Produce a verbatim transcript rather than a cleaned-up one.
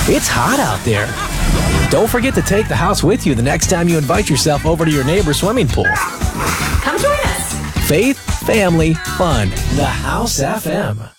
It's hot out there. Don't forget to take the house with you the next time you invite yourself over to your neighbor's swimming pool. Come join us. Faith, family, fun. The House F M.